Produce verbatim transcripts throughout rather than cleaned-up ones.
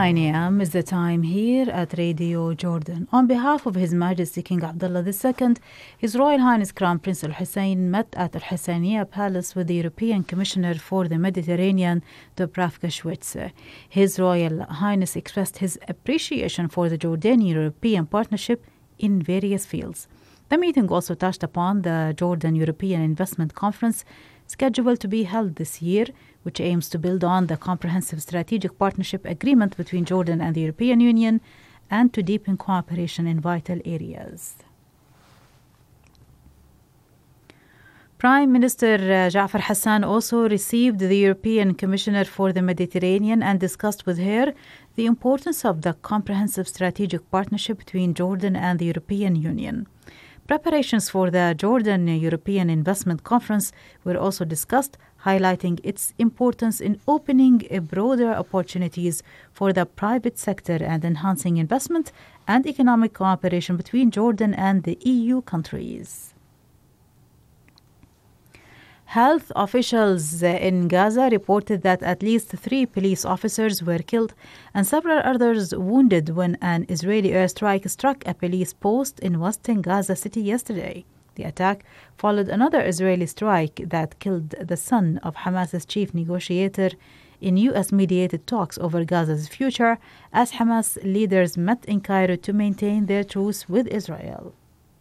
nine a m is the time here at Radio Jordan. On behalf of His Majesty King Abdullah the Second, His Royal Highness Crown Prince Al Hussein met at Al Husseiniyya Palace with the European Commissioner for the Mediterranean, Dubravka Schweitzer. His Royal Highness expressed his appreciation for the Jordanian-European partnership in various fields. The meeting also touched upon the Jordan European Investment Conference scheduled to be held this year, which aims to build on the comprehensive strategic partnership agreement between Jordan and the European Union and to deepen cooperation in vital areas. Prime Minister uh, Ja'far Hassan also received the European Commissioner for the Mediterranean and discussed with her the importance of the comprehensive strategic partnership between Jordan and the European Union. Preparations for the Jordan European Investment Conference were also discussed, highlighting its importance in opening broader opportunities for the private sector and enhancing investment and economic cooperation between Jordan and the E U countries. Health officials in Gaza reported that at least three police officers were killed and several others wounded when an Israeli airstrike struck a police post in western Gaza City yesterday. The attack followed another Israeli strike that killed the son of Hamas's chief negotiator in U S-mediated talks over Gaza's future as Hamas leaders met in Cairo to maintain their truce with Israel.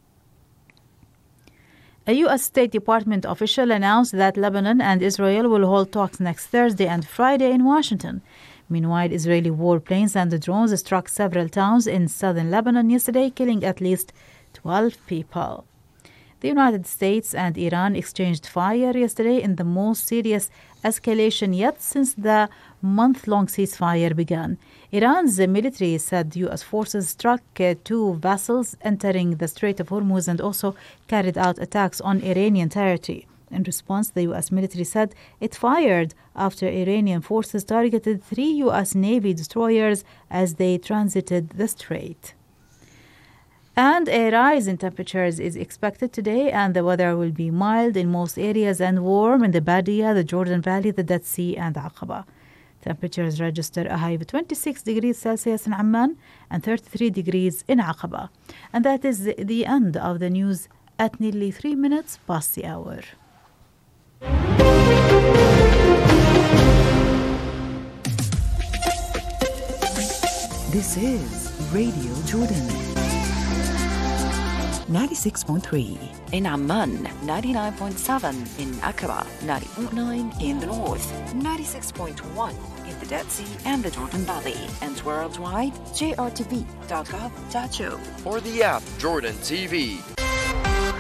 A U S State Department official announced that Lebanon and Israel will hold talks next Thursday and Friday in Washington. Meanwhile, Israeli warplanes and drones struck several towns in southern Lebanon yesterday, killing at least twelve people. The United States and Iran exchanged fire yesterday in the most serious escalation yet since the month-long ceasefire began. Iran's military said U S forces struck uh, two vessels entering the Strait of Hormuz and also carried out attacks on Iranian territory. In response, the U S military said it fired after Iranian forces targeted three U S Navy destroyers as they transited the strait. And a rise in temperatures is expected today, and the weather will be mild in most areas and warm in the Badia, the Jordan Valley, the Dead Sea, and Aqaba. Temperatures register a high of twenty-six degrees Celsius in Amman and thirty-three degrees in Aqaba. And that is the, the end of the news at nearly three minutes past the hour. This is Radio Jordan. ninety-six point three in Amman, ninety-nine point seven in Aqaba, ninety point nine in the north, ninety-six point one in the Dead Sea and the Jordan Valley, and worldwide, J R T V dot gov dot S O. Or the app Jordan T V.